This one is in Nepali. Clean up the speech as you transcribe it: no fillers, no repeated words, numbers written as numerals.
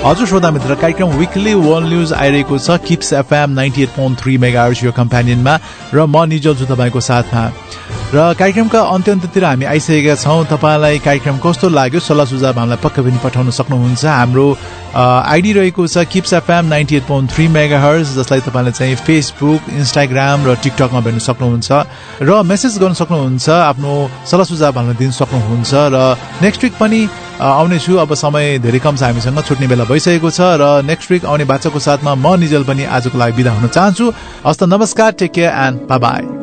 हजुर श्रोता मित्र, कार्यक्रम विकली वर्ल्ड न्यूज आइरहेको छ किप्स एफएम 98.3 मेगाहर्ज यो कम्प्यानियनमा र म निजल छु तपाईँको साथमा। र कार्यक्रमका अन्त्यतिर हामी आइसकेका छौँ। तपाईँलाई कार्यक्रम कस्तो लाग्यो सल्लाह सुझाव हामीलाई पक्कै पनि पठाउन सक्नुहुन्छ। हाम्रो आइडी रहेको छ किप्स एफएम 98.3 मेगाहर्ज, जसलाई तपाईँले चाहिँ फेसबुक, इन्स्टाग्राम र टिकटकमा भेट्न सक्नुहुन्छ र मेसेज गर्न सक्नुहुन्छ, आफ्नो सल्लाह सुझाव हामीलाई दिन सक्नुहुन्छ। र नेक्स्ट विक पनि आउनेछु। अब समय धेरै कम छ, हामीसँग छुट्ने बेला भइसकेको छ र नेक्स्ट विक आउने बाचाको साथमा म निजल पनि आजको लागि बिदा हुन चाहन्छु। हस्त नमस्कार, take care and by by.